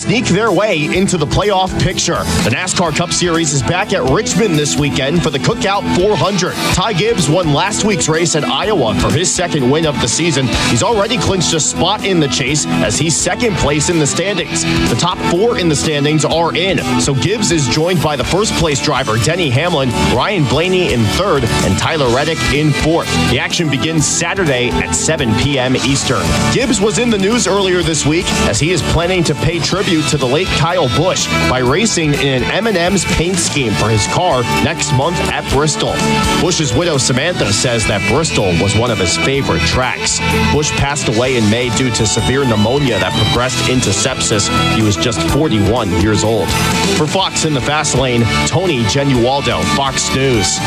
sneak their way into the playoff picture. The NASCAR Cup Series is back at Richmond this weekend for the Cookout 400. Ty Gibbs won last week's race at Iowa for his second win of the season. He's already clinched a spot in the chase as he's second place in the standings. The top 4 in the standings are in, so Gibbs is joined by the first place driver Denny Hamlin, Ryan Blaney in third, and Tyler Reddick in fourth. The action begins Saturday at 7 p.m. Eastern. Gibbs was in the news earlier this week as he is planning to pay tribute to the late Kyle Busch by racing in an M&M's paint scheme for his car next month at Bristol. Busch's widow Samantha says that Bristol was one of his favorite tracks. Busch passed away in May due to severe pneumonia that progressed into sepsis. He was just 41 years old. For Fox in the Fast Lane, Tony Genualdo, Fox News.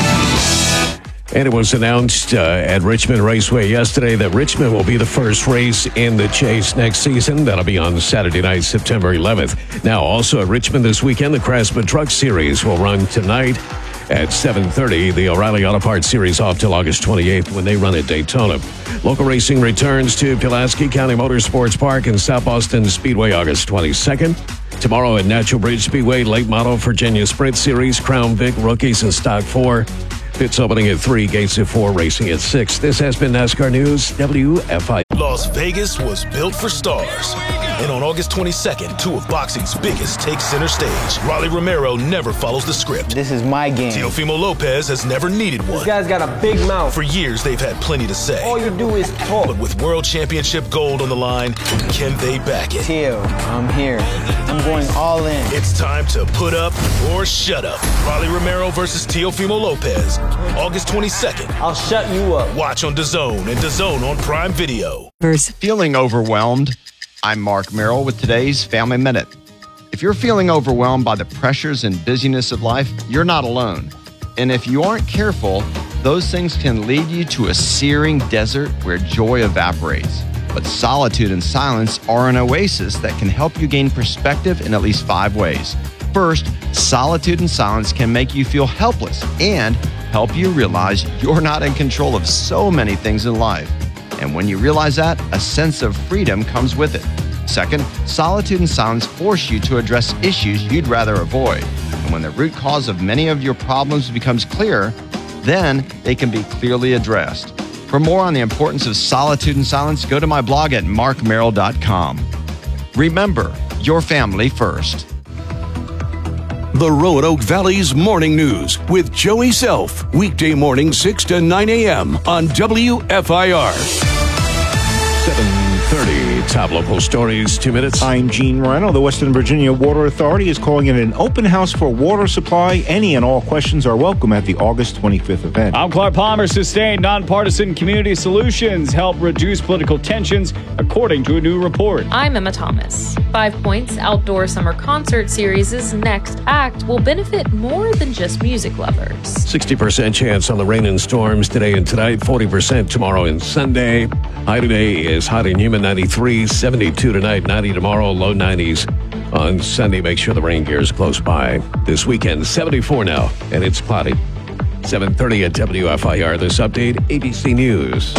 And it was announced at Richmond Raceway yesterday that Richmond will be the first race in the chase next season. That'll be on Saturday night, September 11th. Now, also at Richmond this weekend, the Craftsman Truck Series will run tonight at 7:30. The O'Reilly Auto Parts Series off till August 28th when they run at Daytona. Local racing returns to Pulaski County Motorsports Park and South Boston Speedway August 22nd. Tomorrow at Natural Bridge Speedway, late model Virginia Sprint Series, Crown Vic Rookies and Stock 4. Pits opening at 3, gates at 4, racing at 6. This has been NASCAR News, WFI. Las Vegas was built for stars. And on August 22nd, 2 of boxing's biggest take center stage. Rolly Romero never follows the script. This is my game. Teofimo Lopez has never needed one. This guy's got a big mouth. For years, they've had plenty to say. All you do is talk. But with World Championship gold on the line, can they back it? Teo, I'm here. I'm going all in. It's time to put up or shut up. Rolly Romero versus Teofimo Lopez. August 22nd. I'll shut you up. Watch on DAZN and DAZN on Prime Video. Feeling overwhelmed? I'm Mark Merrill with today's Family Minute. If you're feeling overwhelmed by the pressures and busyness of life, you're not alone. And if you aren't careful, those things can lead you to a searing desert where joy evaporates. But solitude and silence are an oasis that can help you gain perspective in at least 5 ways. First, solitude and silence can make you feel helpless and help you realize you're not in control of so many things in life. And when you realize that, a sense of freedom comes with it. Second, solitude and silence force you to address issues you'd rather avoid. And when the root cause of many of your problems becomes clear, then they can be clearly addressed. For more on the importance of solitude and silence, go to my blog at markmerrill.com. Remember, your family first. The Roanoke Valley's Morning News with Joey Self. Weekday morning 6 to 9 a.m. on WFIR. 7:30. Top local stories, 2 minutes. I'm Gene Reno. The Western Virginia Water Authority is calling it an open house for water supply. Any and all questions are welcome at the August 25th event. I'm Clark Palmer. Sustained nonpartisan community solutions help reduce political tensions, according to a new report. I'm Emma Thomas. 5 Points Outdoor Summer Concert Series' next act will benefit more than just music lovers. 60% chance on the rain and storms today and tonight, 40% tomorrow and Sunday. High today is hot and humid, 93, 72 tonight, 90 tomorrow, low 90s on Sunday. Make sure the rain gear is close by. This weekend, 74 now, and it's cloudy. 7:30 at WFIR. This update, ABC News.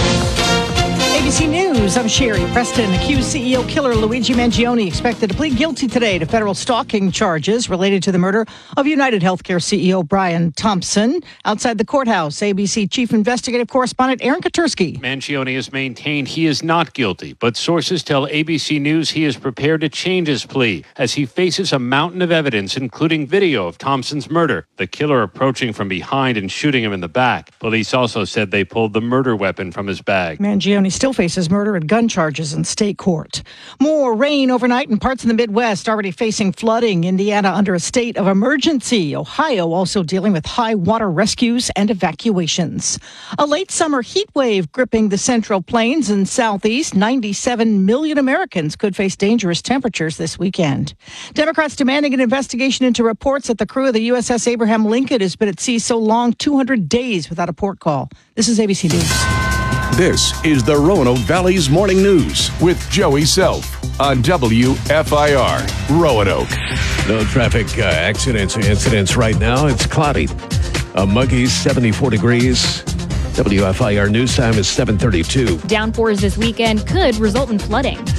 ABC News, I'm Sherry Preston. Accused CEO killer Luigi Mangione expected to plead guilty today to federal stalking charges related to the murder of United Healthcare CEO Brian Thompson. Outside the courthouse, ABC Chief Investigative Correspondent Aaron Katursky. Mangione has maintained he is not guilty, but sources tell ABC News he is prepared to change his plea as he faces a mountain of evidence, including video of Thompson's murder, the killer approaching from behind and shooting him in the back. Police also said they pulled the murder weapon from his bag. Mangione still faces murder and gun charges in state court. More rain overnight in parts of the Midwest, already facing flooding. Indiana under a state of emergency. Ohio also dealing with high water rescues and evacuations. A late summer heat wave gripping the Central Plains and Southeast. 97 million Americans could face dangerous temperatures this weekend. Democrats demanding an investigation into reports that the crew of the USS Abraham Lincoln has been at sea so long, 200 days without a port call. This is ABC News. This is the Roanoke Valley's Morning News with Joey Self on WFIR Roanoke. No traffic accidents or incidents right now. It's cloudy. Muggy, 74 degrees. WFIR news time is 7:32. Downpours this weekend could result in flooding.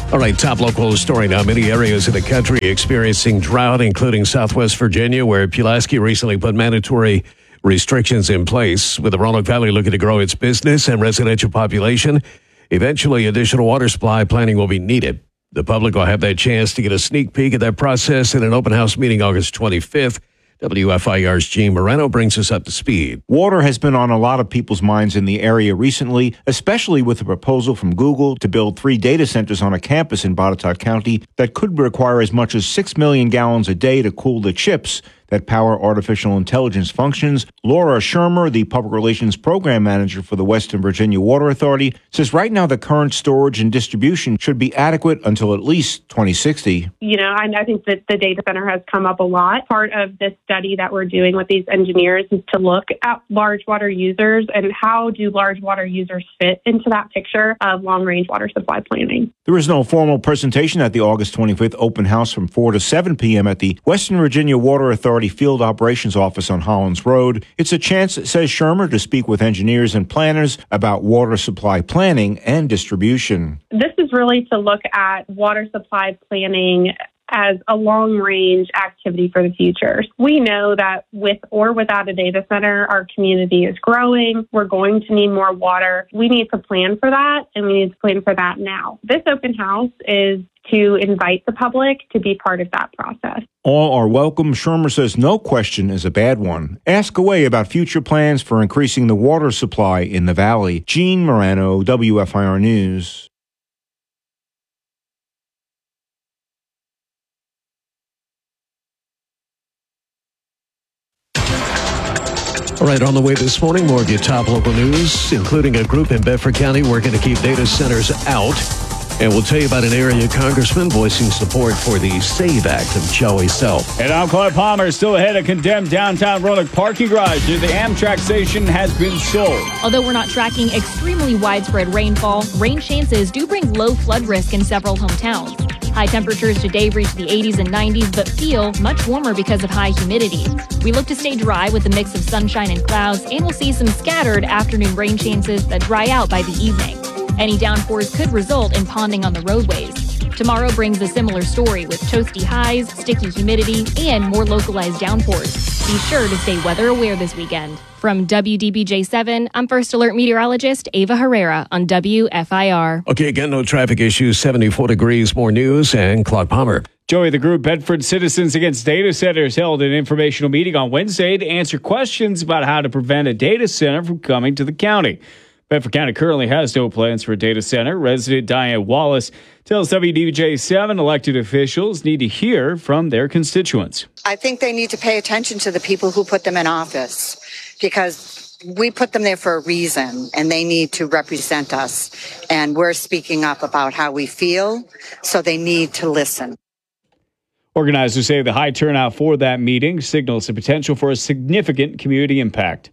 All right, top local story now. Many areas of the country experiencing drought, including Southwest Virginia, where Pulaski recently put mandatory restrictions in place, with the Roanoke Valley looking to grow its business and residential population. Eventually, additional water supply planning will be needed. The public will have that chance to get a sneak peek at that process in an open house meeting August 25th. WFIR's Gene Moreno brings us up to speed. Water has been on a lot of people's minds in the area recently, especially with a proposal from Google to build 3 data centers on a campus in Botetourt County that could require as much as 6 million gallons a day to cool the chips that power artificial intelligence functions. Laura Shermer, the Public Relations Program Manager for the Western Virginia Water Authority, says right now the current storage and distribution should be adequate until at least 2060. I think that the data center has come up a lot. Part of this study that we're doing with these engineers is to look at large water users and how do large water users fit into that picture of long-range water supply planning. There is no formal presentation at the August 25th open house from 4 to 7 p.m. at the Western Virginia Water Authority Field Operations Office on Hollins Road. It's a chance, says Shermer, to speak with engineers and planners about water supply planning and distribution. This is really to look at water supply planning as a long-range activity for the future. We know that with or without a data center, our community is growing. We're going to need more water. We need to plan for that, and we need to plan for that now. This open house is to invite the public to be part of that process. All are welcome. Shermer says no question is a bad one. Ask away about future plans for increasing the water supply in the valley. Gene Morano, WFIR News. All right, on the way this morning, more of your top local news, including a group in Bedford County working to keep data centers out. And we'll tell you about an area congressman voicing support for the SAVE Act of Joey Self. And I'm Claude Palmer. Still ahead, a condemned downtown Roanoke parking garage near the Amtrak station has been sold. Although we're not tracking extremely widespread rainfall, rain chances do bring low flood risk in several hometowns. High temperatures today reach the 80s and 90s, but feel much warmer because of high humidity. We look to stay dry with a mix of sunshine and clouds, and we'll see some scattered afternoon rain chances that dry out by the evening. Any downpours could result in ponding on the roadways. Tomorrow brings a similar story with toasty highs, sticky humidity, and more localized downpours. Be sure to stay weather aware this weekend. From WDBJ7, I'm First Alert Meteorologist Ava Herrera on WFIR. Okay, again, no traffic issues, 74 degrees, more news, and Claude Palmer. Joey, the group Bedford Citizens Against Data Centers held an informational meeting on Wednesday to answer questions about how to prevent a data center from coming to the county. Bedford County currently has no plans for a data center. Resident Diane Wallace tells WDBJ7 elected officials need to hear from their constituents. I think they need to pay attention to the people who put them in office, because we put them there for a reason, and they need to represent us. And we're speaking up about how we feel, so they need to listen. Organizers say the high turnout for that meeting signals the potential for a significant community impact.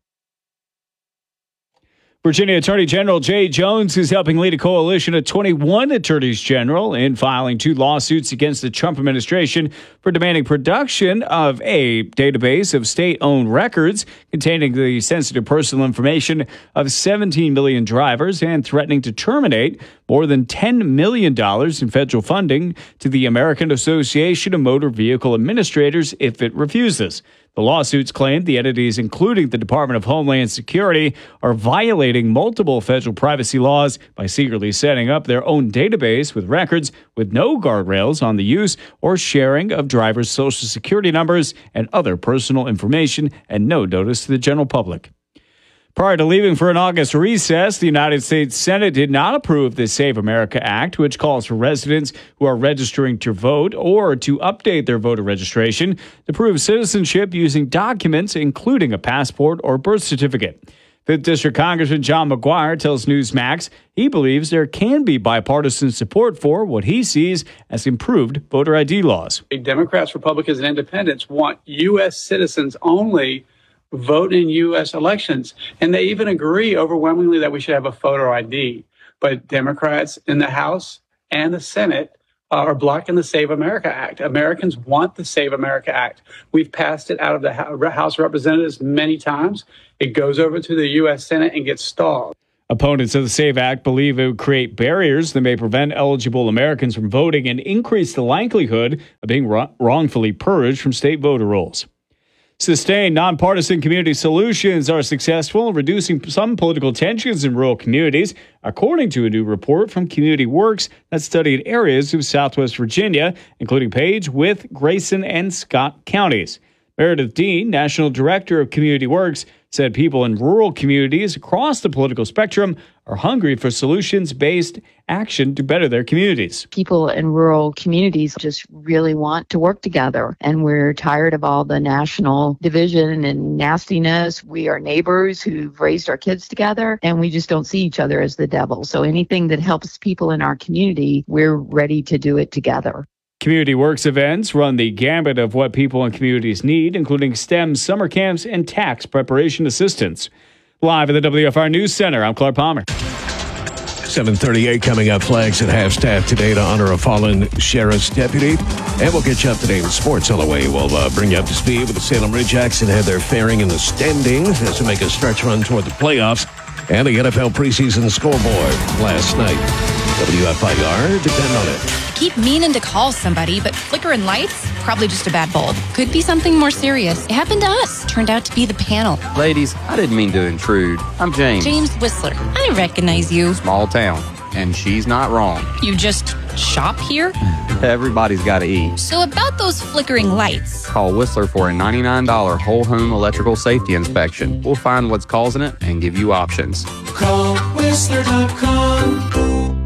Virginia Attorney General Jay Jones is helping lead a coalition of 21 attorneys general in filing 2 lawsuits against the Trump administration for demanding production of a database of state-owned records containing the sensitive personal information of 17 million drivers and threatening to terminate more than $10 million in federal funding to the American Association of Motor Vehicle Administrators if it refuses. The lawsuits claim the entities, including the Department of Homeland Security, are violating multiple federal privacy laws by secretly setting up their own database with records with no guardrails on the use or sharing of drivers' social security numbers and other personal information, and no notice to the general public. Prior to leaving for an August recess, the United States Senate did not approve the Save America Act, which calls for residents who are registering to vote or to update their voter registration to prove citizenship using documents including a passport or birth certificate. 5th District Congressman John McGuire tells Newsmax he believes there can be bipartisan support for what he sees as improved voter ID laws. Democrats, Republicans, and independents want U.S. citizens only vote in U.S. elections. And they even agree overwhelmingly that we should have a photo ID. But Democrats in the House and the Senate are blocking the Save America Act. Americans want the Save America Act. We've passed it out of the House of Representatives many times. It goes over to the U.S. Senate and gets stalled. Opponents of the SAVE Act believe it would create barriers that may prevent eligible Americans from voting and increase the likelihood of being wrongfully purged from state voter rolls. Sustained nonpartisan community solutions are successful in reducing some political tensions in rural communities, according to a new report from Community Works that studied areas of Southwest Virginia, including Page, Wythe, Grayson, and Scott counties. Meredith Dean, National Director of Community Works, said people in rural communities across the political spectrum are hungry for solutions-based action to better their communities. People in rural communities just really want to work together, and we're tired of all the national division and nastiness. We are neighbors who've raised our kids together, and we just don't see each other as the devil. So anything that helps people in our community, we're ready to do it together. Community Works events run the gambit of what people in communities need, including STEM summer camps and tax preparation assistance. Live at the WFR News Center, I'm Clark Palmer. 7:38 coming up. Flags at half-staff today to honor a fallen sheriff's deputy. And we'll get you up to date with sports on the way. We'll bring you up to speed with the Salem Ridge-Jacks and have their faring in the standings as we make a stretch run toward the playoffs and the NFL preseason scoreboard last night. WFIR, depend on it. Keep meaning to call somebody, but flickering lights? Probably just a bad bulb. Could be something more serious. It happened to us. Turned out to be the panel. Ladies, I didn't mean to intrude. I'm James. James Whistler. I recognize you. Small town. And she's not wrong. You just shop here? Everybody's got to eat. So about those flickering lights. Call Whistler for a $99 whole home electrical safety inspection. We'll find what's causing it and give you options. Call Whistler.com.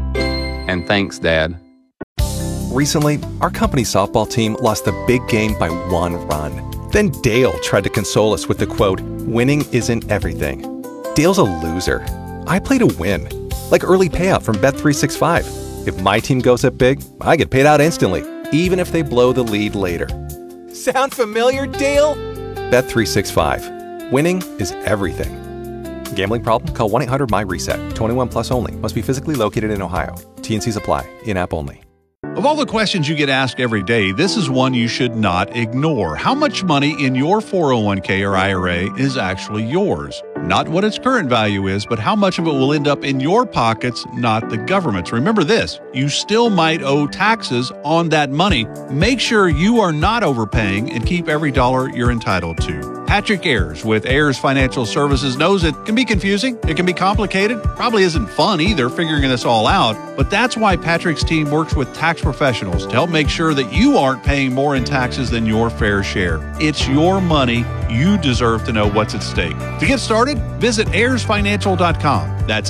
And thanks, Dad. Recently, our company softball team lost the big game by 1 run. Then Dale tried to console us with the quote, "Winning isn't everything." Dale's a loser. I play to win. Like early payout from Bet365. If my team goes up big, I get paid out instantly, even if they blow the lead later. Sound familiar, Dale? Bet365. Winning is everything. Gambling problem? Call 1-800-MY-RESET. 21 plus only. Must be physically located in Ohio. T&Cs apply. In-app only. Of all the questions you get asked every day, this is one you should not ignore. How much money in your 401k or IRA is actually yours? Not what its current value is, but how much of it will end up in your pockets, not the government's. Remember this, you still might owe taxes on that money. Make sure you are not overpaying and keep every dollar you're entitled to. Patrick Ayers with Ayers Financial Services knows it can be confusing, it can be complicated, probably isn't fun either figuring this all out, but that's why Patrick's team works with tax professionals to help make sure that you aren't paying more in taxes than your fair share. It's your money. You deserve to know what's at stake. To get started, visit AyersFinancial.com. That's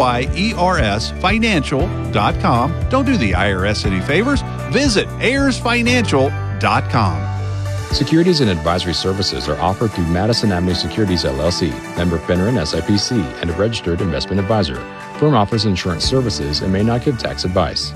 AYERS Financial.com. Don't do the IRS any favors. Visit AyersFinancial.com. Securities and advisory services are offered through Madison Avenue Securities, LLC, member FINRA and SIPC, and a registered investment advisor. Firm offers insurance services and may not give tax advice.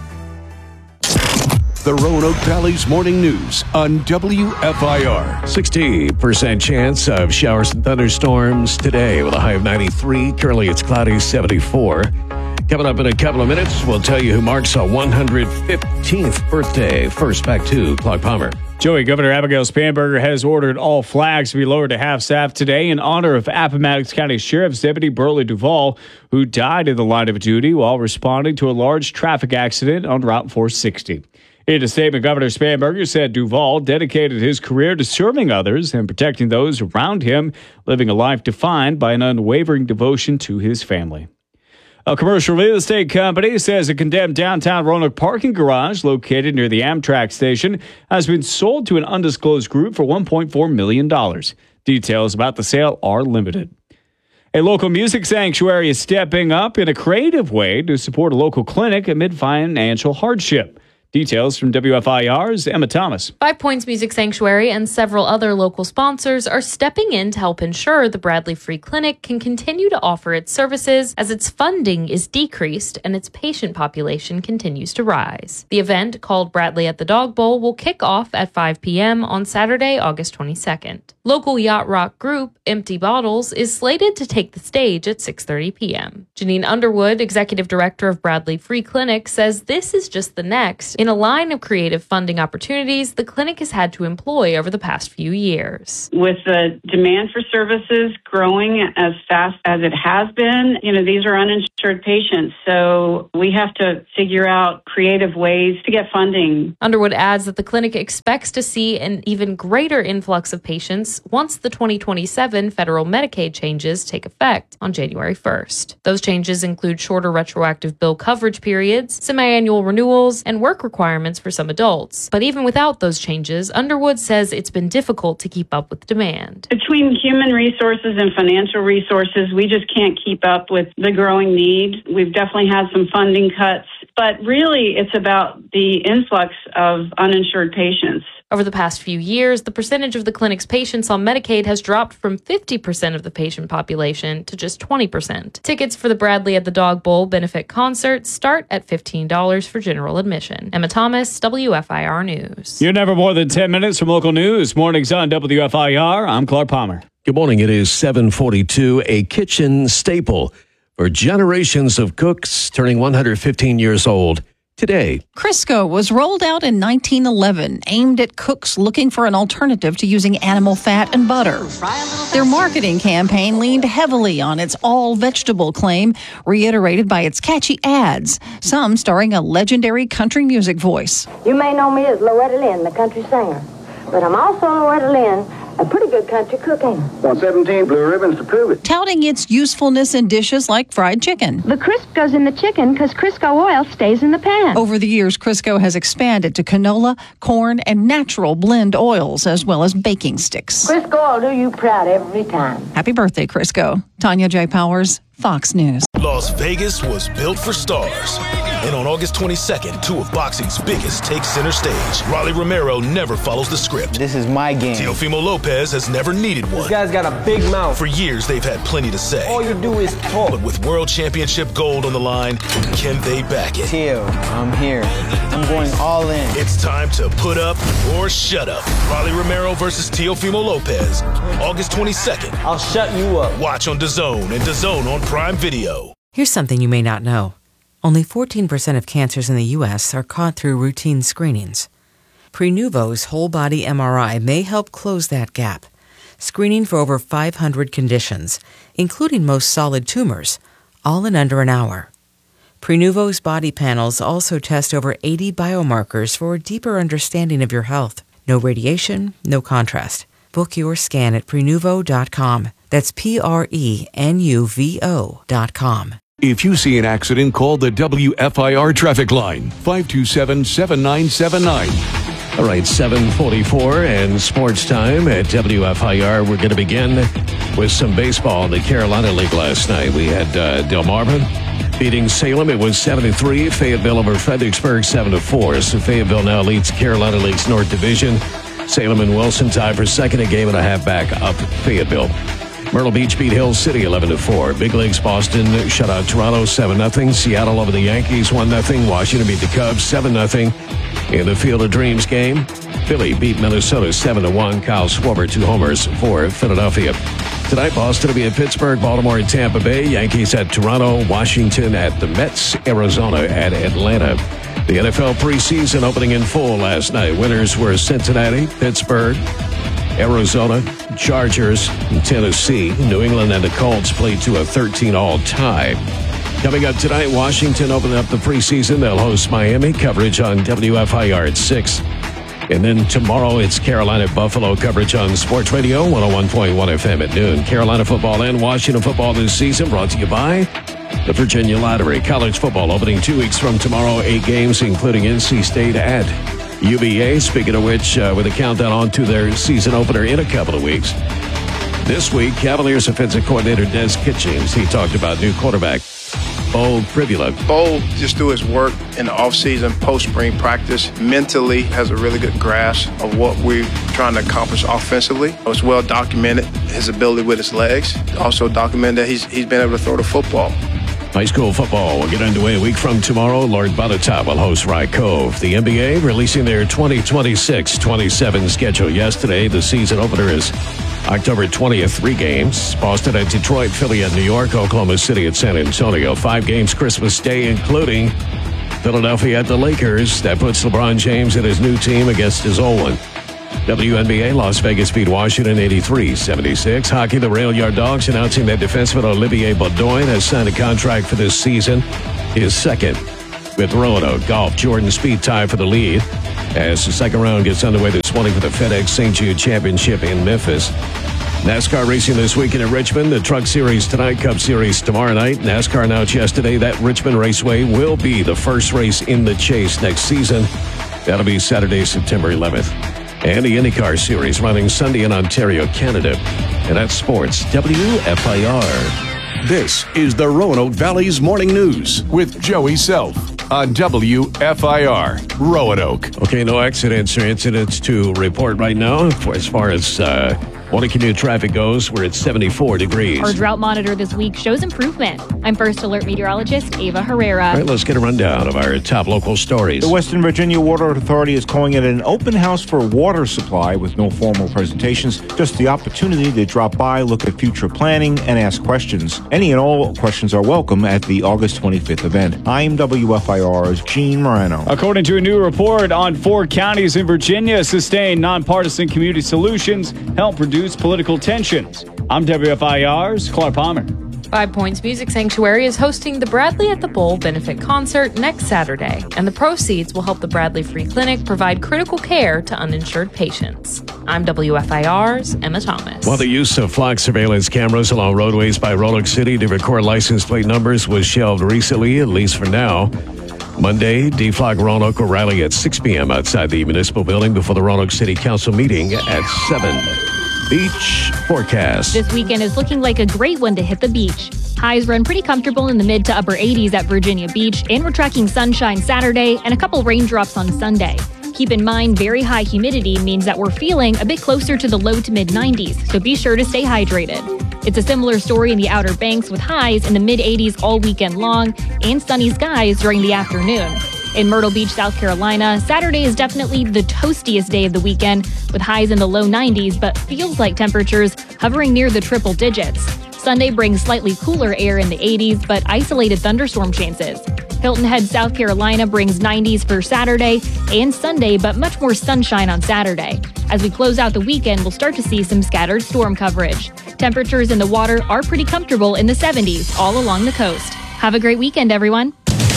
The Roanoke Valley's Morning News on WFIR. 60% chance of showers and thunderstorms today with a high of 93. Currently it's cloudy, 74. Coming up in a couple of minutes, we'll tell you who marks a 115th birthday. First, back to Clark Palmer. Joey, Governor Abigail Spanberger has ordered all flags to be lowered to half-staff today in honor of Appomattox County Sheriff's Deputy Burley Duvall, who died in the line of duty while responding to a large traffic accident on Route 460. In a statement, Governor Spanberger said Duvall dedicated his career to serving others and protecting those around him, living a life defined by an unwavering devotion to his family. A commercial real estate company says a condemned downtown Roanoke parking garage located near the Amtrak station has been sold to an undisclosed group for $1.4 million. Details about the sale are limited. A local music sanctuary is stepping up in a creative way to support a local clinic amid financial hardship. Details from WFIR's Emma Thomas. 5 Points Music Sanctuary and several other local sponsors are stepping in to help ensure the Bradley Free Clinic can continue to offer its services as its funding is decreased and its patient population continues to rise. The event, called Bradley at the Dog Bowl, will kick off at 5 p.m. on Saturday, August 22nd. Local yacht rock group Empty Bottles is slated to take the stage at 6:30 p.m. Janine Underwood, executive director of Bradley Free Clinic, says this is just the next in a line of creative funding opportunities the clinic has had to employ over the past few years. With the demand for services growing as fast as it has been, these are uninsured patients, so we have to figure out creative ways to get funding. Underwood adds that the clinic expects to see an even greater influx of patients once the 2027 federal Medicaid changes take effect on January 1st. Those changes include shorter retroactive bill coverage periods, semi-annual renewals, and work requirements for some adults. But even without those changes, Underwood says it's been difficult to keep up with demand. Between human resources and financial resources, we just can't keep up with the growing need. We've definitely had some funding cuts, but really it's about the influx of uninsured patients. Over the past few years, the percentage of the clinic's patients on Medicaid has dropped from 50% of the patient population to just 20%. Tickets for the Bradley at the Dog Bowl benefit concert start at $15 for general admission. Emma Thomas, WFIR News. You're never more than 10 minutes from local news. Mornings on WFIR. I'm Clark Palmer. Good morning. It is 7:42. A kitchen staple for generations of cooks, turning 115 years old today. Crisco was rolled out in 1911, aimed at cooks looking for an alternative to using animal fat and butter. Their marketing campaign leaned heavily on its all-vegetable claim, reiterated by its catchy ads, some starring a legendary country music voice. You may know me as Loretta Lynn, the country singer, but I'm also Loretta Lynn, a pretty good country cook, ain't I? 117 blue ribbons to prove it. Touting its usefulness in dishes like fried chicken. The crisp goes in the chicken because Crisco oil stays in the pan. Over the years, Crisco has expanded to canola, corn, and natural blend oils, as well as baking sticks. Crisco will do you proud every time. Happy birthday, Crisco. Tanya J. Powers, Fox News. Las Vegas was built for stars. And on August 22nd, two of boxing's biggest take center stage. Rolly Romero never follows the script. This is my game. Teofimo Lopez has never needed one. This guy's got a big mouth. For years, they've had plenty to say. All you do is talk. But with World Championship gold on the line, can they back it? Teo, I'm here. I'm going all in. It's time to put up or shut up. Rolly Romero versus Teofimo Lopez. August 22nd. I'll shut you up. Watch on DAZN and DAZN on Prime Video. Here's something you may not know. Only 14% of cancers in the U.S. are caught through routine screenings. Prenuvo's whole-body MRI may help close that gap, screening for over 500 conditions, including most solid tumors, all in under an hour. Prenuvo's body panels also test over 80 biomarkers for a deeper understanding of your health. No radiation, no contrast. Book your scan at Prenuvo.com. That's Prenuvo.com. If you see an accident, call the WFIR traffic line, 527-7979. All right, 7:44 and sports time at WFIR. We're going to begin with some baseball in the Carolina League last night. We had Delmarva beating Salem. It was 7-3. Fayetteville over Fredericksburg 7-4. So Fayetteville now leads Carolina League's North Division. Salem and Wilson tied for second, a game and a half back up Fayetteville. Myrtle Beach beat Hill City 11-4. Big Leagues Boston shut out Toronto 7-0. Seattle over the Yankees 1-0. Washington beat the Cubs 7-0. In the Field of Dreams game, Philly beat Minnesota 7-1. Kyle Schwarber 2 homers for Philadelphia. Tonight, Boston will be at Pittsburgh, Baltimore at Tampa Bay, Yankees at Toronto, Washington at the Mets, Arizona at Atlanta. The NFL preseason opening in full last night. Winners were Cincinnati, Pittsburgh, Arizona, Chargers, and Tennessee. New England and the Colts played to a 13-all tie. Coming up tonight, Washington opening up the preseason. They'll host Miami. Coverage on WFIR at 6. And then tomorrow, it's Carolina-Buffalo coverage on Sports Radio 101.1 FM at noon. Carolina football and Washington football this season brought to you by the Virginia Lottery. College football opening 2 weeks from tomorrow. 8 games, including NC State at UVA. Speaking of which, with a countdown on to their season opener in a couple of weeks. This week, Cavaliers offensive coordinator Des Kitchings, he talked about new quarterback Bo Pribula. Bo, just through his work in the offseason, post-spring practice, mentally has a really good grasp of what we're trying to accomplish offensively. It's well documented, his ability with his legs. Also documented that he's been able to throw the football. High school football will get underway a week from tomorrow. Lord Botetourt will host Rye Cove. The NBA releasing their 2026-27 schedule yesterday. The season opener is October 20th, 3 games. Boston at Detroit, Philly at New York, Oklahoma City at San Antonio. 5 games Christmas Day, including Philadelphia at the Lakers. That puts LeBron James and his new team against his old one. WNBA, Las Vegas beat Washington 83-76. Hockey, the Rail Yard Dogs announcing that defenseman Olivier Baudouin has signed a contract for this season, his second with Roanoke. Golf, Jordan Spieth tied for the lead as the second round gets underway this morning for the FedEx St. Jude Championship in Memphis. NASCAR racing this weekend in Richmond. The Truck Series tonight, Cup Series tomorrow night. NASCAR announced yesterday that Richmond Raceway will be the first race in the Chase next season. That'll be Saturday, September 11th. And the IndyCar Series running Sunday in Ontario, Canada. And that's sports. WFIR. This is the Roanoke Valley's Morning News with Joey Self on WFIR Roanoke. Okay, no accidents or incidents to report right now. As far as water commute traffic goes, we're at 74 degrees. Our drought monitor this week shows improvement. I'm First Alert meteorologist Ava Herrera. All right, let's get a rundown of our top local stories. The Western Virginia Water Authority is calling it an open house for water supply with no formal presentations, just the opportunity to drop by, look at future planning, and ask questions. Any and all questions are welcome at the August 25th event. I'm WFIR's Gene Moreno. According to a new report on 4 counties in Virginia, sustained nonpartisan community solutions help reduce political tensions. I'm WFIR's Clark Palmer. 5 Points Music Sanctuary is hosting the Bradley at the Bowl benefit concert next Saturday, and the proceeds will help the Bradley Free Clinic provide critical care to uninsured patients. I'm WFIR's Emma Thomas. While the use of flock surveillance cameras along roadways by Roanoke City to record license plate numbers was shelved recently, at least for now, Monday, D-Flock Roanoke will rally at 6 p.m. outside the municipal building before the Roanoke City Council meeting at 7. Beach forecast. This weekend is looking like a great one to hit the beach. Highs run pretty comfortable in the mid to upper 80s at Virginia Beach, and we're tracking sunshine Saturday and a couple raindrops on Sunday. Keep in mind, very high humidity means that we're feeling a bit closer to the low to mid 90s, so be sure to stay hydrated. It's a similar story in the Outer Banks with highs in the mid 80s all weekend long and sunny skies during the afternoon. In Myrtle Beach, South Carolina, Saturday is definitely the toastiest day of the weekend with highs in the low 90s, but feels like temperatures hovering near the triple digits. Sunday brings slightly cooler air in the 80s, but isolated thunderstorm chances. Hilton Head, South Carolina brings 90s for Saturday and Sunday, but much more sunshine on Saturday. As we close out the weekend, we'll start to see some scattered storm coverage. Temperatures in the water are pretty comfortable in the 70s all along the coast. Have a great weekend, everyone.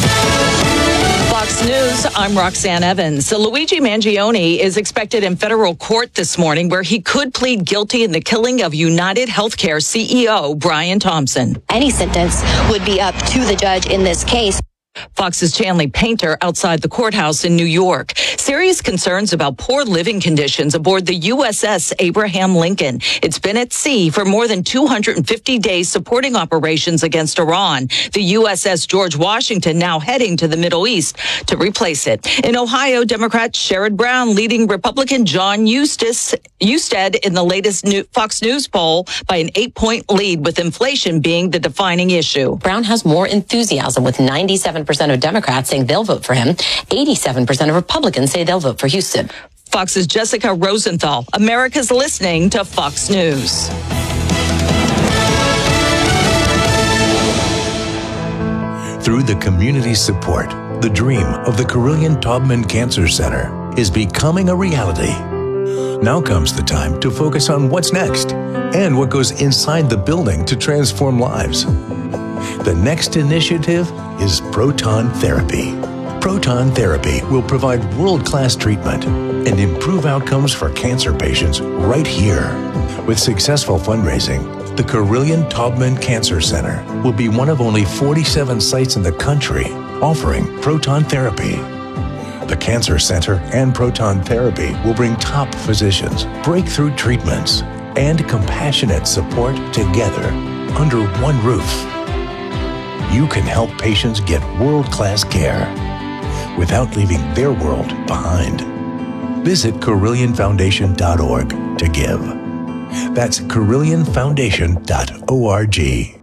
Fox News, I'm Roxanne Evans. So Luigi Mangione is expected in federal court this morning where he could plead guilty in the killing of United Healthcare CEO Brian Thompson. Any sentence would be up to the judge in this case. Fox's Chanley Painter outside the courthouse in New York. Serious concerns about poor living conditions aboard the USS Abraham Lincoln. It's been at sea for more than 250 days supporting operations against Iran. The USS George Washington now heading to the Middle East to replace it. In Ohio, Democrat Sherrod Brown leading Republican John Eusted in the latest Fox News poll by an 8-point lead, with inflation being the defining issue. Brown has more enthusiasm, with 97% of Democrats saying they'll vote for him. 87% of Republicans say they'll vote for Eusted. Fox's Jessica Rosenthal. America's listening to Fox News. Through the community support, the dream of the Carilion Taubman Cancer Center is becoming a reality. Now comes the time to focus on what's next and what goes inside the building to transform lives. The next initiative is proton therapy. Proton therapy will provide world-class treatment and improve outcomes for cancer patients right here. With successful fundraising, the Carilion Taubman Cancer Center will be one of only 47 sites in the country offering proton therapy. The Cancer Center and proton therapy will bring top physicians, breakthrough treatments, and compassionate support together under one roof. You can help patients get world-class care without leaving their world behind. Visit CarillionFoundation.org to give. That's CarillionFoundation.org.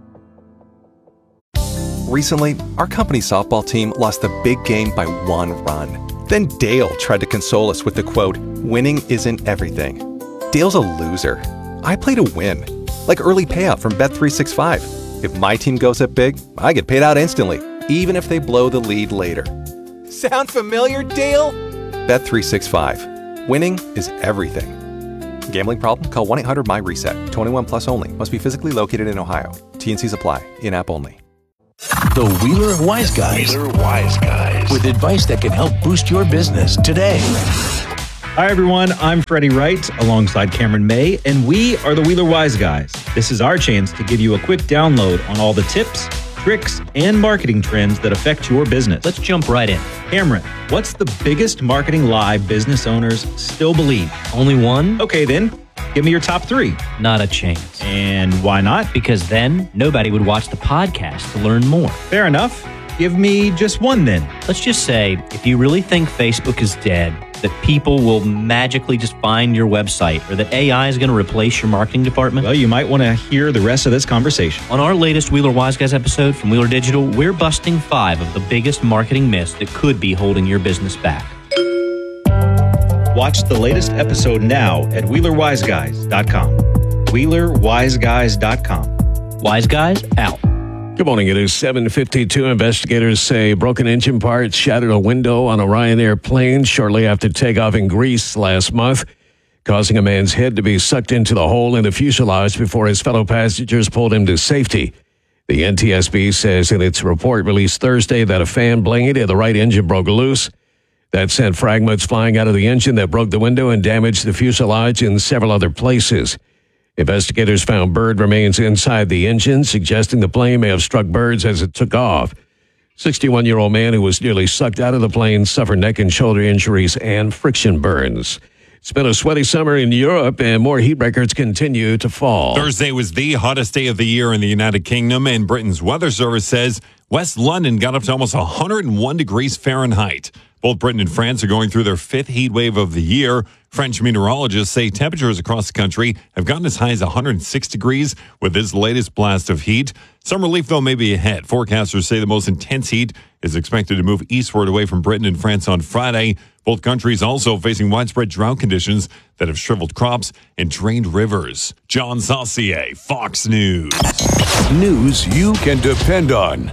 Recently, our company softball team lost a big game by 1 run. Then Dale tried to console us with the quote, "Winning isn't everything." Dale's a loser. I play to win, like early payout from Bet365. If my team goes up big, I get paid out instantly, even if they blow the lead later. Sound familiar, Dale? Bet365. Winning is everything. Gambling problem? Call 1-800-MY-RESET. 21 plus only. Must be physically located in Ohio. T&Cs apply. In-app only. The Wheeler Wise Guys. Wheeler Wise Guys. With advice that can help boost your business today. Hi, everyone. I'm Freddie Wright alongside Cameron May, and we are the Wheeler Wise Guys. This is our chance to give you a quick download on all the tips, tricks, and marketing trends that affect your business. Let's jump right in. Cameron, what's the biggest marketing lie business owners still believe? Only one? Okay, then. Give me your top 3. Not a chance. And why not? Because then nobody would watch the podcast to learn more. Fair enough. Give me just one then. Let's just say, if you really think Facebook is dead, that people will magically just find your website, or that AI is going to replace your marketing department? Well, you might want to hear the rest of this conversation. On our latest Wheeler Wise Guys episode from Wheeler Digital, we're busting 5 of the biggest marketing myths that could be holding your business back. Watch the latest episode now at WheelerWiseGuys.com. WheelerWiseGuys.com. Wise Guys, out. Good morning. It is 7:52. Investigators say broken engine parts shattered a window on a Ryanair plane shortly after takeoff in Greece last month, causing a man's head to be sucked into the hole in the fuselage before his fellow passengers pulled him to safety. The NTSB says in its report released Thursday that a fan blade at the right engine broke loose. That sent fragments flying out of the engine that broke the window and damaged the fuselage in several other places. Investigators found bird remains inside the engine, suggesting the plane may have struck birds as it took off. 61-year-old man who was nearly sucked out of the plane suffered neck and shoulder injuries and friction burns. It's been a sweaty summer in Europe, and more heat records continue to fall. Thursday was the hottest day of the year in the United Kingdom, and Britain's weather service says West London got up to almost 101 degrees Fahrenheit. Both Britain and France are going through their 5th heat wave of the year. French meteorologists say temperatures across the country have gotten as high as 106 degrees with this latest blast of heat. Some relief, though, may be ahead. Forecasters say the most intense heat is expected to move eastward away from Britain and France on Friday. Both countries also facing widespread drought conditions that have shriveled crops and drained rivers. John Saucier, Fox News. News you can depend on.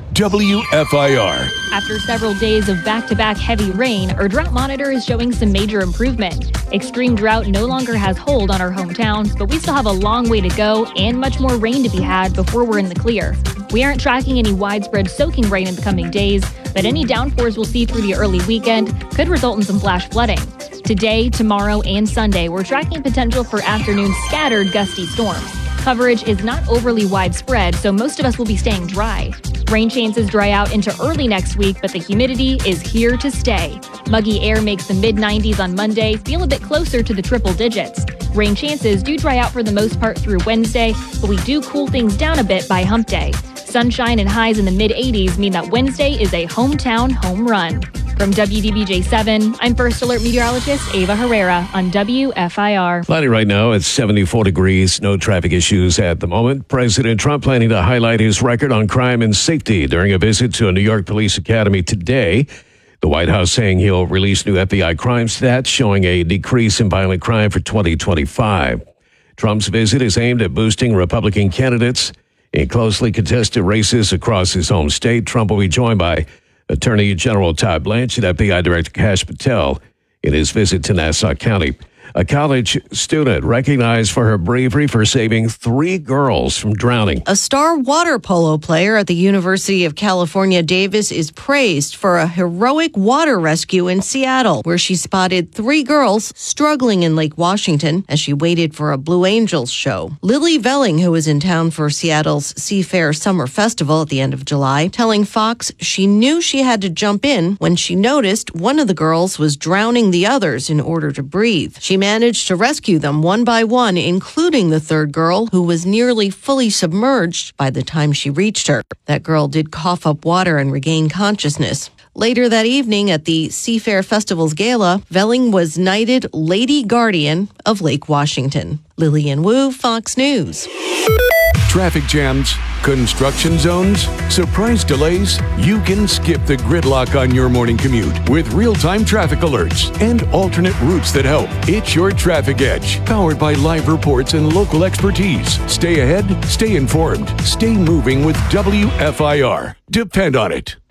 WFIR. After several days of back-to-back heavy rain, our drought monitor is showing some major improvement. Extreme drought no longer has hold on our hometowns, but we still have a long way to go and much more rain to be had before we're in the clear. We aren't tracking any widespread soaking rain in the coming days, but any downpours we'll see through the early weekend could result in some flash flooding. Today, tomorrow, and Sunday, we're tracking potential for afternoon scattered gusty storms. Coverage is not overly widespread, so most of us will be staying dry. Rain chances dry out into early next week, but the humidity is here to stay. Muggy air makes the mid-90s on Monday feel a bit closer to the triple digits. Rain chances do dry out for the most part through Wednesday, but we do cool things down a bit by hump day. Sunshine and highs in the mid-80s mean that Wednesday is a hometown home run. From WDBJ7, I'm First Alert Meteorologist Ava Herrera on WFIR. Cloudy right now at 74 degrees. No traffic issues at the moment. President Trump planning to highlight his record on crime and safety during a visit to a New York Police Academy today. The White House saying he'll release new FBI crime stats showing a decrease in violent crime for 2025. Trump's visit is aimed at boosting Republican candidates in closely contested races across his home state. Trump will be joined by Attorney General Todd Blanchett, FBI Director Kash Patel in his visit to Nassau County. A college student recognized for her bravery for saving 3 girls from drowning. A star water polo player at the University of California, Davis is praised for a heroic water rescue in Seattle, where she spotted 3 girls struggling in Lake Washington as she waited for a Blue Angels show. Lily Velling, who was in town for Seattle's Seafair Summer Festival at the end of July, telling Fox she knew she had to jump in when she noticed one of the girls was drowning the others in order to breathe. She managed to rescue them one by one, including the 3rd girl, who was nearly fully submerged by the time she reached her. That girl did cough up water and regain consciousness. Later that evening at the Seafair Festival's gala, Velling was knighted Lady Guardian of Lake Washington. Lillian Wu, Fox News. Traffic jams, construction zones, surprise delays. You can skip the gridlock on your morning commute with real-time traffic alerts and alternate routes that help. It's your Traffic Edge, powered by live reports and local expertise. Stay ahead, stay informed, stay moving with WFIR. Depend on it.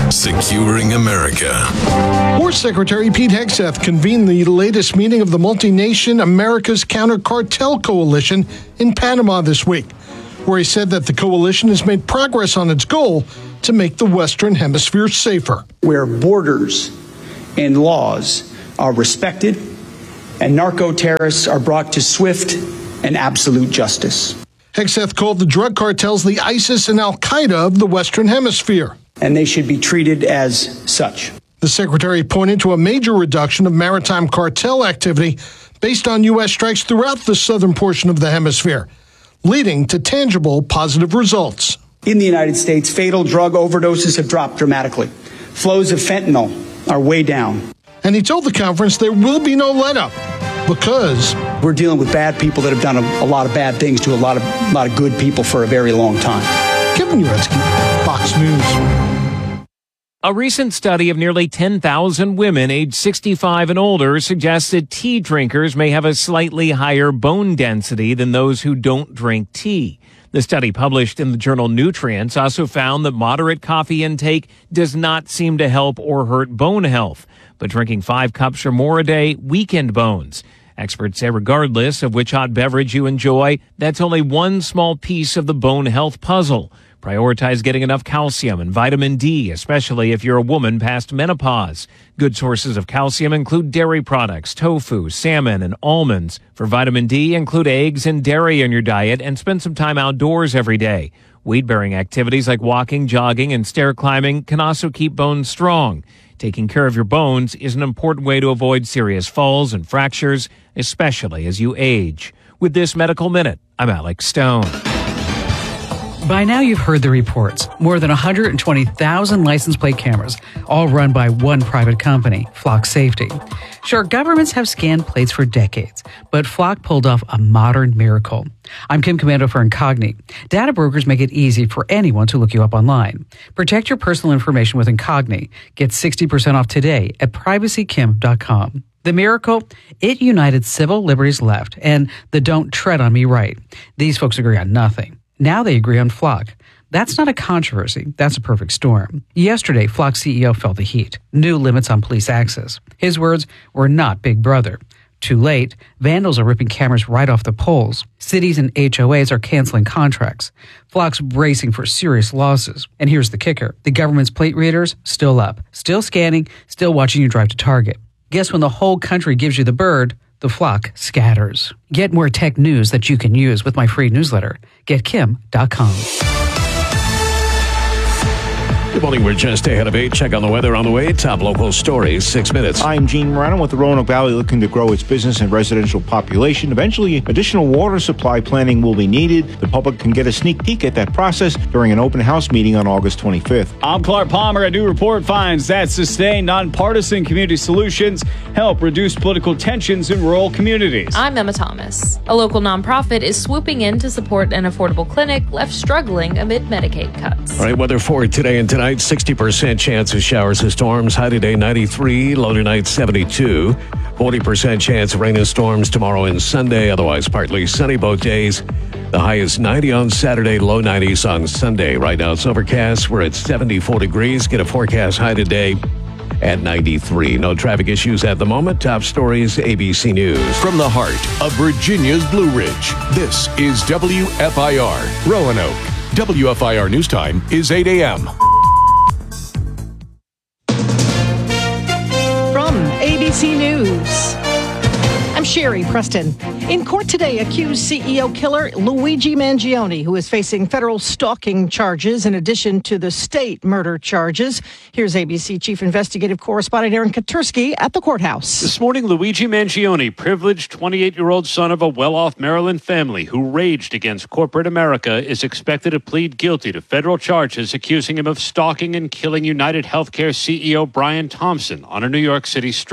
securing America. War Secretary Pete Hegseth convened the latest meeting of the multi-nation America's Counter-Cartel Coalition in Panama this week, where he said that the coalition has made progress on its goal to make the Western Hemisphere safer. Where borders and laws are respected and narco-terrorists are brought to swift and absolute justice. Hegseth called the drug cartels the ISIS and Al-Qaeda of the Western Hemisphere. And they should be treated as such. The secretary pointed to a major reduction of maritime cartel activity based on U.S. strikes throughout the southern portion of the hemisphere, leading to tangible positive results. In the United States, fatal drug overdoses have dropped dramatically. Flows of fentanyl are way down. And he told the conference there will be no let-up because we're dealing with bad people that have done a lot of bad things to a lot of good people for a very long time. Kevin Uretsky, Fox News. A recent study of nearly 10,000 women aged 65 and older suggests that tea drinkers may have a slightly higher bone density than those who don't drink tea. The study published in the journal Nutrients also found that moderate coffee intake does not seem to help or hurt bone health, but drinking 5 cups or more a day weakened bones. Experts say regardless of which hot beverage you enjoy, that's only one small piece of the bone health puzzle. Prioritize getting enough calcium and vitamin D, especially if you're a woman past menopause. Good sources of calcium include dairy products, tofu, salmon, and almonds. For vitamin D, include eggs and dairy in your diet and spend some time outdoors every day. Weight-bearing activities like walking, jogging, and stair climbing can also keep bones strong. Taking care of your bones is an important way to avoid serious falls and fractures, especially as you age. With this Medical Minute, I'm Alex Stone. By now you've heard the reports. More than 120,000 license plate cameras, all run by one private company, Flock Safety. Sure, governments have scanned plates for decades, but Flock pulled off a modern miracle. I'm Kim Commando for Incogni. Data brokers make it easy for anyone to look you up online. Protect your personal information with Incogni. Get 60% off today at privacykim.com. The miracle? It united civil liberties left and the don't tread on me right. These folks agree on nothing. Now they agree on Flock. That's not a controversy. That's a perfect storm. Yesterday, Flock CEO felt the heat. New limits on police access. His words were not Big Brother. Too late, vandals are ripping cameras right off the poles. Cities and HOAs are canceling contracts. Flock's bracing for serious losses. And here's the kicker. The government's plate readers, still up. Still scanning, still watching you drive to Target. Guess when the whole country gives you the bird, the flock scatters. Get more tech news that you can use with my free newsletter. GetKim.com. Good morning. We're just ahead of 8. Check on the weather on the way. Top local stories, 6 minutes. I'm Gene Morano with the Roanoke Valley looking to grow its business and residential population. Eventually, additional water supply planning will be needed. The public can get a sneak peek at that process during an open house meeting on August 25th. I'm Clark Palmer. A new report finds that sustained nonpartisan community solutions help reduce political tensions in rural communities. I'm Emma Thomas. A local nonprofit is swooping in to support an affordable clinic left struggling amid Medicaid cuts. All right, weather for today and tonight. 60% chance of showers and storms. High today 93, low tonight 72. 40% chance of rain and storms tomorrow and Sunday. Otherwise partly sunny both days. The high is 90 on Saturday, low 90s on Sunday. Right now it's overcast. We're at 74 degrees. Get a forecast high today at 93. No traffic issues at the moment. Top stories, ABC News. From the heart of Virginia's Blue Ridge, this is WFIR Roanoke. WFIR News Time is 8 a.m. ABC News. I'm Sherry Preston. In court today, accused CEO killer Luigi Mangione, who is facing federal stalking charges in addition to the state murder charges. Here's ABC Chief Investigative Correspondent Aaron Katursky at the courthouse. This morning, Luigi Mangione, privileged 28-year-old son of a well-off Maryland family who raged against corporate America, is expected to plead guilty to federal charges accusing him of stalking and killing United Healthcare CEO Brian Thompson on a New York City street.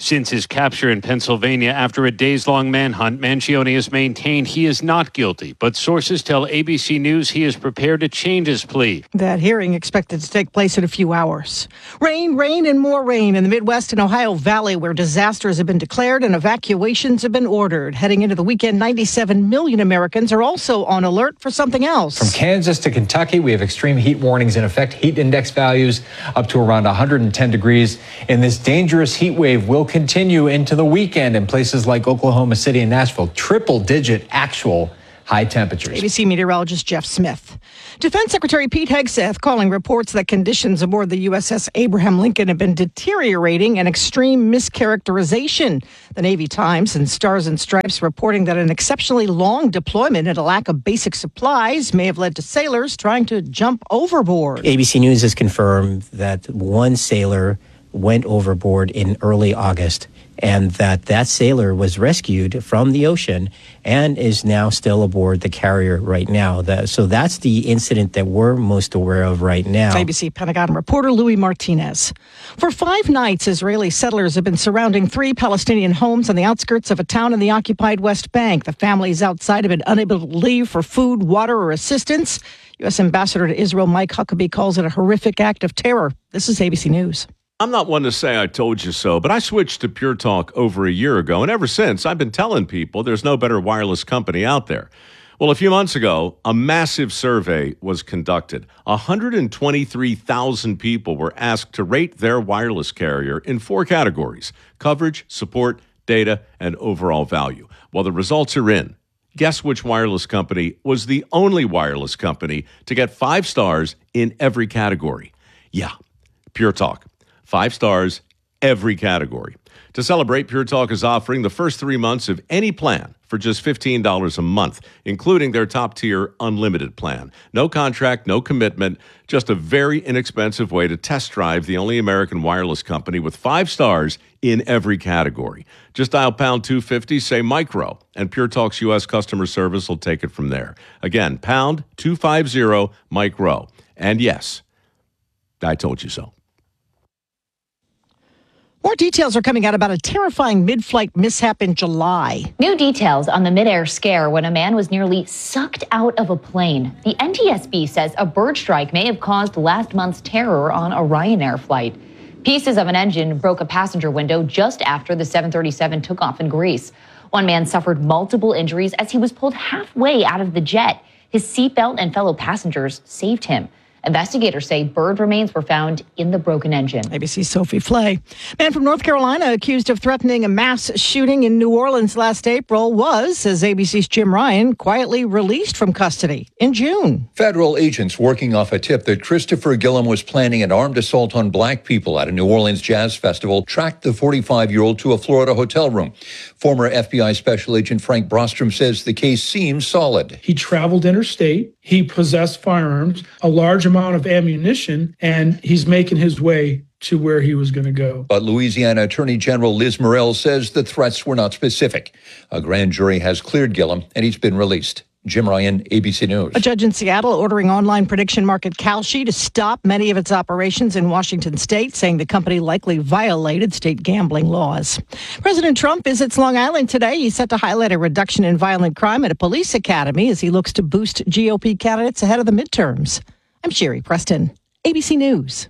Since his capture in Pennsylvania after a days-long manhunt, Mangione has maintained he is not guilty, but sources tell ABC News he is prepared to change his plea. That hearing expected to take place in a few hours. Rain, and more rain in the Midwest and Ohio Valley, where disasters have been declared and evacuations have been ordered. Heading into the weekend, 97 million Americans are also on alert for something else. From Kansas to Kentucky, we have extreme heat warnings in effect. Heat index values up to around 110 degrees. And this dangerous heat wave will continue into the weekend in places like Oklahoma City and Nashville. Triple-digit actual high temperatures. ABC meteorologist Jeff Smith. Defense Secretary Pete Hegseth calling reports that conditions aboard the USS Abraham Lincoln have been deteriorating and extreme mischaracterization. The Navy Times and Stars and Stripes reporting that an exceptionally long deployment and a lack of basic supplies may have led to sailors trying to jump overboard. ABC News has confirmed that one sailor went overboard in early August, and that sailor was rescued from the ocean and is now still aboard the carrier right now. So that's the incident that we're most aware of right now. ABC Pentagon reporter Louis Martinez. For 5 nights, Israeli settlers have been surrounding 3 Palestinian homes on the outskirts of a town in the occupied West Bank. The families outside have been unable to leave for food, water, or assistance. U.S. Ambassador to Israel Mike Huckabee calls it a horrific act of terror. This is ABC News. I'm not one to say I told you so, but I switched to Pure Talk over a year ago, and ever since, I've been telling people there's no better wireless company out there. Well, a few months ago, a massive survey was conducted. 123,000 people were asked to rate their wireless carrier in 4 categories: coverage, support, data, and overall value. Well, the results are in. Guess which wireless company was the only wireless company to get 5 stars in every category? Yeah, Pure Talk. 5 stars, every category. To celebrate, Pure Talk is offering the first 3 months of any plan for just $15 a month, including their top-tier unlimited plan. No contract, no commitment, just a very inexpensive way to test drive the only American wireless company with 5 stars in every category. Just dial pound 250, say micro, and Pure Talk's U.S. customer service will take it from there. Again, pound 250 micro. And yes, I told you so. More details are coming out about a terrifying mid-flight mishap in July. New details on the mid-air scare when a man was nearly sucked out of a plane. The NTSB says a bird strike may have caused last month's terror on a Ryanair flight. Pieces of an engine broke a passenger window just after the 737 took off in Greece. One man suffered multiple injuries as he was pulled halfway out of the jet. His seatbelt and fellow passengers saved him. Investigators say bird remains were found in the broken engine. ABC's Sophie Flay. Man from North Carolina accused of threatening a mass shooting in New Orleans last April was, says ABC's Jim Ryan, quietly released from custody in June. Federal agents working off a tip that Christopher Gillum was planning an armed assault on black people at a New Orleans jazz festival tracked the 45-year-old to a Florida hotel room. Former FBI Special Agent Frank Brostrom says the case seems solid. He traveled interstate. He possessed firearms, a large amount of ammunition, and he's making his way to where he was going to go. But Louisiana Attorney General Liz Murrill says the threats were not specific. A grand jury has cleared Gillum, and he's been released. Jim Ryan, ABC News. A judge in Seattle ordering online prediction market Kalshi to stop many of its operations in Washington state, saying the company likely violated state gambling laws. President Trump visits Long Island today. He's set to highlight a reduction in violent crime at a police academy as he looks to boost GOP candidates ahead of the midterms. I'm Sherry Preston, ABC News.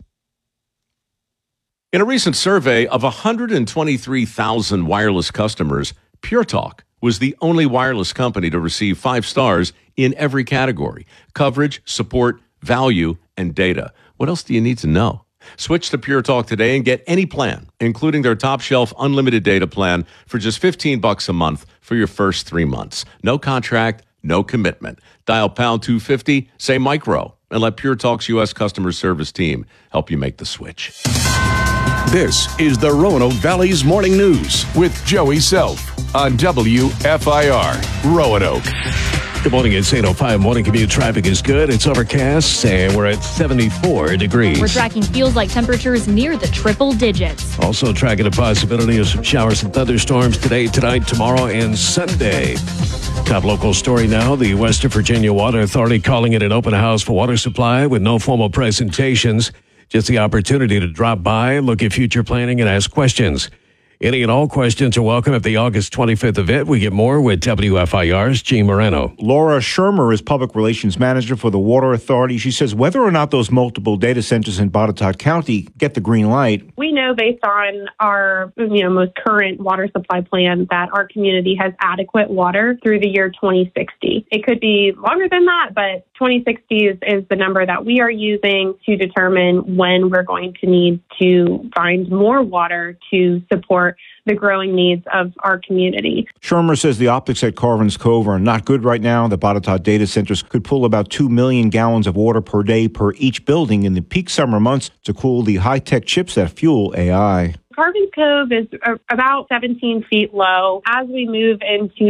In a recent survey of 123,000 wireless customers, Pure Talk was the only wireless company to receive 5 stars in every category: coverage, support, value, and data. What else do you need to know? Switch to Pure Talk today and get any plan, including their top shelf unlimited data plan for just $15 a month for your first 3 months. No contract, no commitment. Dial pound 250, say micro, and let Pure Talk's U.S. customer service team help you make the switch. This is the Roanoke Valley's Morning News with Joey Self on WFIR Roanoke. Good morning. It's 8:05. Morning commute traffic is good. It's overcast, and we're at 74 degrees. We're tracking feels-like temperatures near the triple digits. Also tracking the possibility of some showers and thunderstorms today, tonight, tomorrow, and Sunday. Top local story now. The Western Virginia Water Authority calling it an open house for water supply with no formal presentations. Just the opportunity to drop by, look at future planning, and ask questions. Any and all questions are welcome at the August 25th event. We get more with WFIR's Gene Moreno. Laura Shermer is Public Relations Manager for the Water Authority. She says whether or not those multiple data centers in Botetourt County get the green light. We know based on our most current water supply plan that our community has adequate water through the year 2060. It could be longer than that, but 2060 is the number that we are using to determine when we're going to need to find more water to support the growing needs of our community. Shermer says the optics at Carvin's Cove are not good right now. The Botetourt data centers could pull about 2 million gallons of water per day per each building in the peak summer months to cool the high-tech chips that fuel AI. Carvin's Cove is about 17 feet low. As we move into